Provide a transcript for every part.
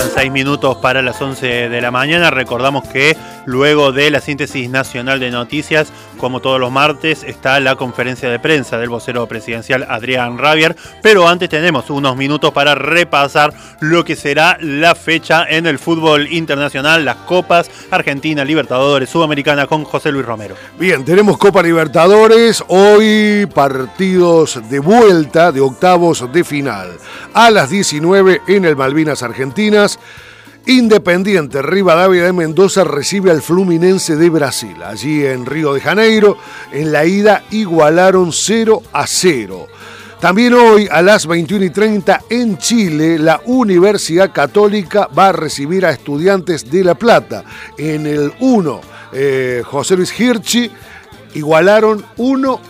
6 minutos para las 11 de la mañana. Recordamos que luego de la síntesis nacional de noticias, como todos los martes, está la conferencia de prensa del vocero presidencial Adrián Rabier. Pero antes tenemos unos minutos para repasar lo que será la fecha en el fútbol internacional, las Copas Argentina, Libertadores, Sudamericana, con José Luis Romero. Bien, tenemos Copa Libertadores, hoy partidos de vuelta de octavos de final. A las 19 en el Malvinas Argentinas, Independiente Rivadavia de Mendoza recibe al Fluminense de Brasil. Allí en Río de Janeiro, en la ida igualaron 0-0. También hoy a las 21:30 en Chile, la Universidad Católica va a recibir a Estudiantes de La Plata. En el 1, José Luis Hirschi igualaron 1-1.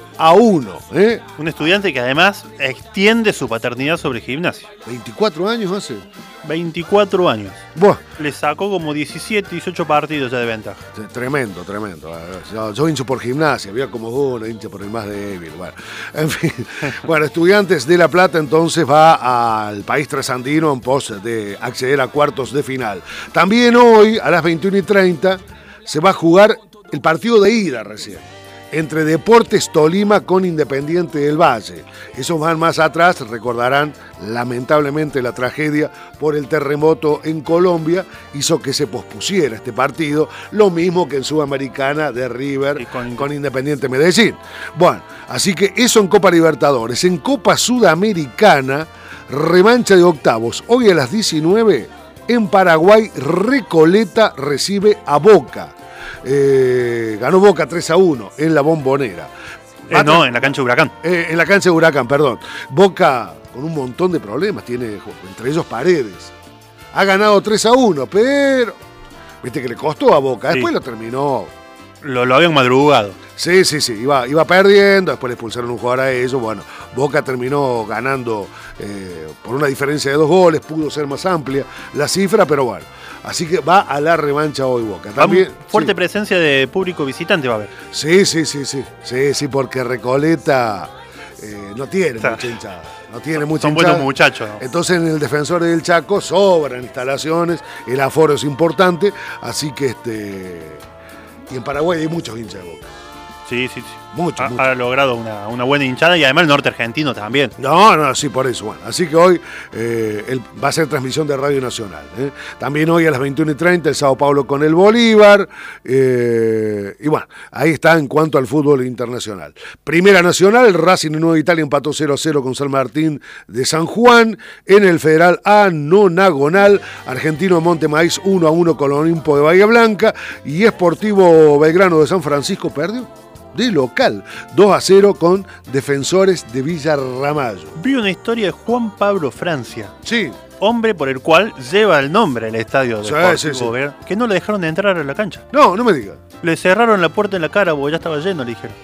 Un estudiante que además extiende su paternidad sobre Gimnasia. 24 años hace. 24 años. Buah. Le sacó como 17, 18 partidos ya de ventaja. Tremendo. Yo hincho por Gimnasia, había como uno, hincha por el más débil. Bueno, en fin. Bueno, Estudiantes de La Plata entonces va al país trasandino en pos de acceder a cuartos de final. También hoy, a las 21:30, se va a jugar el partido de ida recién, entre Deportes Tolima con Independiente del Valle. Esos van más atrás, recordarán lamentablemente la tragedia por el terremoto en Colombia, hizo que se pospusiera este partido, lo mismo que en Sudamericana de River con Independiente Medellín. Bueno, así que eso en Copa Libertadores. En Copa Sudamericana, revancha de octavos. Hoy a las 19, en Paraguay, Recoleta recibe a Boca. Ganó Boca 3-1 en la Bombonera. No, en la cancha de Huracán. En la cancha de Huracán, perdón. Boca con un montón de problemas, tiene entre ellos Paredes. Ha ganado 3-1, pero viste que le costó a Boca. Después lo terminó. Lo habían madrugado. Sí, iba perdiendo, después le expulsaron un jugador a ellos. Bueno, Boca terminó ganando por una diferencia de 2 goles, pudo ser más amplia la cifra, pero bueno. Así que va a la revancha hoy Boca. También, fuerte presencia de público visitante va a haber. Sí, porque Recoleta no tiene mucha hinchada. Son buenos muchachos, ¿no? Entonces en el Defensor del Chaco sobran instalaciones, el aforo es importante, así que y en Paraguay hay muchos hinchas de Boca. Sí. Mucho. Ha logrado una buena hinchada y además el norte argentino también. No, sí, por eso. Bueno, así que hoy va a ser transmisión de Radio Nacional. También hoy a las 21:30 el Sao Paulo con el Bolívar. Y bueno, ahí está en cuanto al fútbol internacional. Primera Nacional, Racing y Nueva Italia empató 0-0 con San Martín de San Juan. En el Federal A, Nonagonal, Argentino de Montemaíz 1-1 con Olimpo de Bahía Blanca. Y Sportivo Belgrano de San Francisco perdió de local 2-0 con Defensores de Villa Ramallo. Vi una historia de Juan Pablo Francia. Sí. Hombre por el cual lleva el nombre el estadio de Sportivo Belgrano, que no le dejaron entrar a la cancha. No me digas. Le cerraron la puerta en la cara porque ya estaba lleno, le dijeron.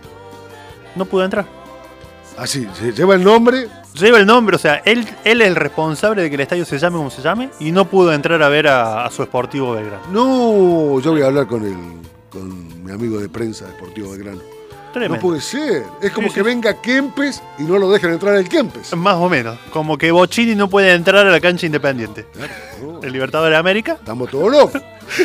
No pudo entrar. Así, lleva el nombre. Lleva el nombre, o sea, él es el responsable de que el estadio se llame como se llame y no pudo entrar a ver a su Sportivo Belgrano. No, yo voy a hablar con mi amigo de prensa de Sportivo Belgrano. Tremendo. No puede ser. Es como que venga Kempes y no lo dejen entrar al Kempes. Más o menos. Como que Bocini no puede entrar a la cancha Independiente. El Libertador de América. Estamos todos locos.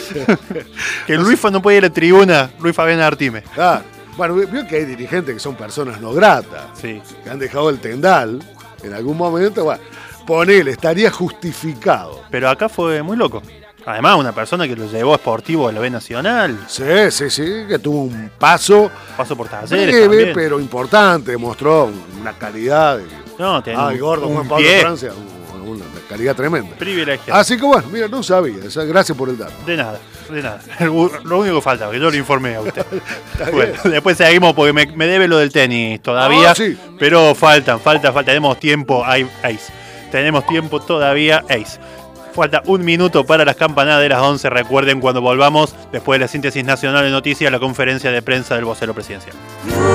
Que Luisfa no puede ir a la tribuna. Luis Fabián Artime. Claro. Bueno, veo que hay dirigentes que son personas no gratas. Sí. Que han dejado el tendal en algún momento. Bueno, ponele, estaría justificado. Pero acá fue muy loco. Además, una persona que lo llevó a Sportivo a la B Nacional. Sí, que tuvo un paso por Talleres breve, también, pero importante. Mostró una calidad. El gordo Juan Pablo Francia, una calidad tremenda. Privilegiado. Así que bueno, mira, no sabía. Gracias por el dato. De nada. Lo único que faltaba, que yo lo informé a usted. Bueno, después seguimos porque me debe lo del tenis todavía. Sí. Pero falta. Tenemos tiempo, Ace. Tenemos tiempo todavía, Ace. Falta 1 minuto para las campanadas de las 11. Recuerden cuando volvamos, después de la síntesis nacional de noticias, la conferencia de prensa del vocero presidencial.